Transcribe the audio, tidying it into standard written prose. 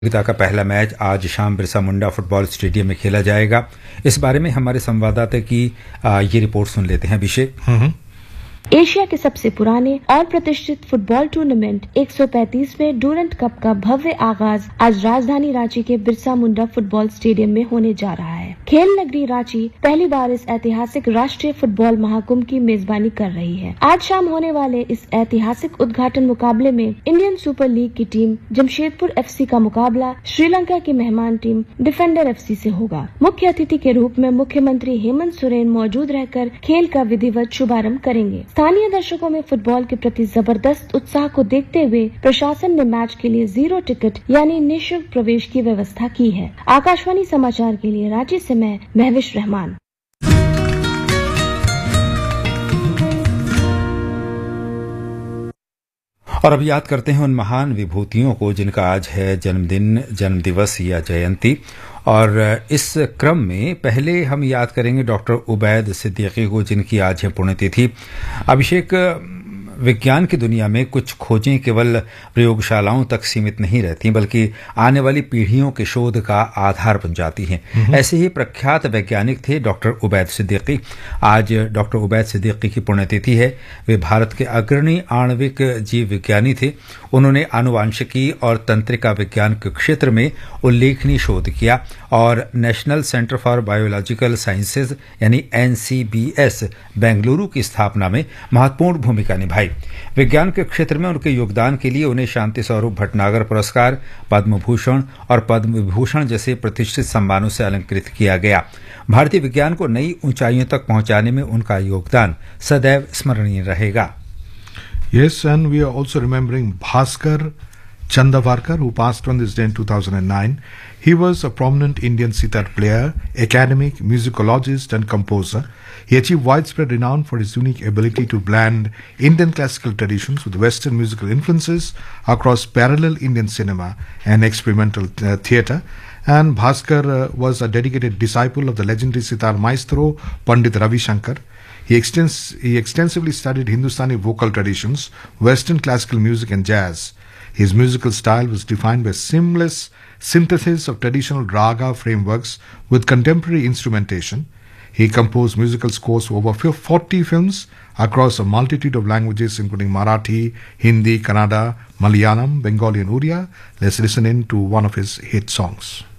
प्रतियोगिता का पहला मैच आज शाम बिरसा मुंडा फुटबॉल स्टेडियम में खेला जाएगा। इस बारे में हमारे संवाददाता की ये रिपोर्ट सुन लेते हैं अभिषेक। एशिया के सबसे पुराने और प्रतिष्ठित फुटबॉल टूर्नामेंट 135वें डूरंट कप का भव्य आगाज आज राजधानी रांची के बिरसा मुंडा फुटबॉल स्टेडियम में होने जा रहा है। खेल नगरी रांची पहली बार इस ऐतिहासिक राष्ट्रीय फुटबॉल महाकुंभ की मेजबानी कर रही है। आज शाम होने वाले इस ऐतिहासिक उद्घाटन मुकाबले में इंडियन सुपर लीग की टीम जमशेदपुर FC का मुकाबला श्रीलंका की मेहमान टीम डिफेंडर FC से होगा। मुख्य अतिथि के रूप में मुख्यमंत्री हेमंत सोरेन मौजूद रहकर खेल का विधिवत शुभारंभ करेंगे। स्थानीय दर्शकों में फुटबॉल के प्रति जबरदस्त उत्साह को देखते हुए प्रशासन ने मैच के लिए 0 टिकट यानी निःशुल्क प्रवेश की व्यवस्था की है। आकाशवाणी समाचार के लिए रांची से मैं महविश रहमान। और अब याद करते हैं उन महान विभूतियों को जिनका आज है जन्मदिन, जन्मदिवस या जयंती। और इस क्रम में पहले हम याद करेंगे डॉक्टर उबैद सिद्दीकी को, जिनकी आज है पुण्यतिथि। अभिषेक, विज्ञान की दुनिया में कुछ खोजें केवल प्रयोगशालाओं तक सीमित नहीं रहती, बल्कि आने वाली पीढ़ियों के शोध का आधार बन जाती हैं। ऐसे ही प्रख्यात वैज्ञानिक थे डॉक्टर उबैद सिद्दीकी। आज डॉक्टर उबैद सिद्दीकी की पुण्यतिथि है। वे भारत के अग्रणी आणविक जीव विज्ञानी थे। उन्होंने आनुवांशिकी और तंत्रिका विज्ञान के क्षेत्र में उल्लेखनीय शोध किया और national centre for biological sciences यानी NCBS बेंगलुरु की स्थापना में महत्वपूर्ण भूमिका निभाई। विज्ञान के क्षेत्र में उनके योगदान के लिए उन्हें शांति स्वरूप भटनागर पुरस्कार, पद्म भूषण और पद्म विभूषण जैसे प्रतिष्ठित सम्मानों से अलंकृत किया गया। भारतीय विज्ञान को नई ऊंचाइयों तक पहुंचाने में उनका योगदान सदैव स्मरणीय रहेगा। Yes, and we are also remembering Bhaskar Chandavarkar, who passed on this day in 2009. He was a prominent Indian sitar player, academic, musicologist and composer. He achieved widespread renown for his unique ability to blend Indian classical traditions with Western musical influences across parallel Indian cinema and experimental theatre. And Bhaskar was a dedicated disciple of the legendary sitar maestro Pandit Ravi Shankar. He extensively studied Hindustani vocal traditions, Western classical music and jazz. His musical style was defined by seamless synthesis of traditional raga frameworks with contemporary instrumentation. He composed musical scores for over 40 films across a multitude of languages including Marathi, Hindi, Kannada, Malayalam, Bengali and Oriya. Let's listen in to one of his hit songs.